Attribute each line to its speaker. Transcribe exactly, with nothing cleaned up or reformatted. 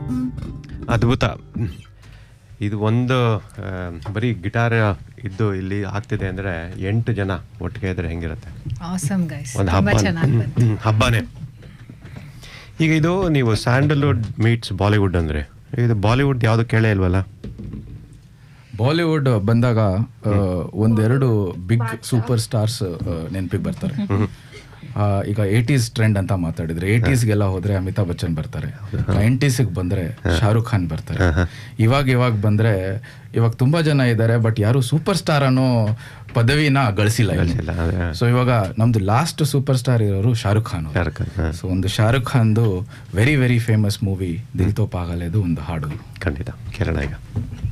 Speaker 1: ಅದ್ಭುತ. ಇದು ಒಂದು ಬರೀ ಗಿಟಾರ್ ಇದ್ದು ಇಲ್ಲಿ ಆಗ್ತಿದೆ ಅಂದರೆ ಎಂಟು ಜನ ಒಟ್ಟಿಗೆ ಇದ್ರೆ ಹೆಂಗಿರುತ್ತೆ? ಒಂದು ಹಬ್ಬ, ಹಬ್ಬನೇ. ಈಗ ಇದು ನೀವು ಸ್ಯಾಂಡಲ್ವುಡ್ ಮೀಟ್ಸ್ ಬಾಲಿವುಡ್ ಅಂದರೆ, ಇದು ಬಾಲಿವುಡ್ ಯಾವುದು ಕೇಳೇ ಇಲ್ವಲ್ಲ?
Speaker 2: ಬಾಲಿವುಡ್ ಬಂದಾಗ ಒಂದೆರಡು ಬಿಗ್ ಸೂಪರ್ ಸ್ಟಾರ್ಸ್ ನೆನಪಿಗೆ ಬರ್ತಾರೆ. ಈಗ ಏಟೀಸ್ ಟ್ರೆಂಡ್ ಅಂತ ಮಾತಾಡಿದ್ರೆ, ಏಟೀಸ್ಗೆಲ್ಲ ಹೋದ್ರೆ ಅಮಿತಾಬ್ ಬಚ್ಚನ್ ಬರ್ತಾರೆ, ನೈಂಟೀಸ್ಗೆ ಬಂದ್ರೆ ಶಾರುಖ್ ಖಾನ್ ಬರ್ತಾರೆ. ಇವಾಗ ಇವಾಗ ಬಂದ್ರೆ ಇವಾಗ ತುಂಬಾ ಜನ ಇದ್ದಾರೆ, ಬಟ್ ಯಾರು ಸೂಪರ್ ಸ್ಟಾರ್ ಅನ್ನೋ ಪದವಿನ ಗಳಿಸಿಲ್ಲ. ಸೊ ಇವಾಗ ನಮ್ದು ಲಾಸ್ಟ್ ಸೂಪರ್ ಸ್ಟಾರ್ ಇರೋರು ಶಾರುಖ್ ಖಾನ್. ಸೊ ಒಂದು Shahrukh ಖಾನ್ದು very very famous movie ದಿಲ್ ತೋ ಪಾಗಲ್, ಇದು ಒಂದು ಹಾಡು
Speaker 1: ಖಂಡಿತ ಕೇಳೋಣ ಈಗ.